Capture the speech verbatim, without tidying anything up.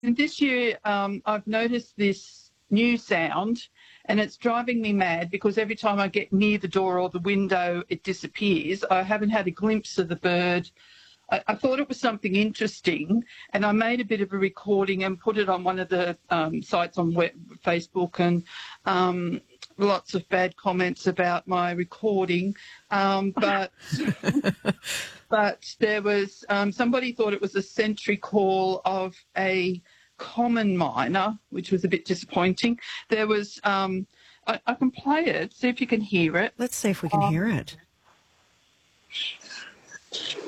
this year um, I've noticed this new sound, and it's driving me mad because every time I get near the door or the window, it disappears. I haven't had a glimpse of the bird. I, I thought it was something interesting, and I made a bit of a recording and put it on one of the um, sites on web, Facebook, and um, lots of bad comments about my recording. Um, but but there was um, somebody thought it was a sentry call of a common miner, which was a bit disappointing. There was, um, I, I can play it, see if you can hear it. Let's see if we can um, hear it.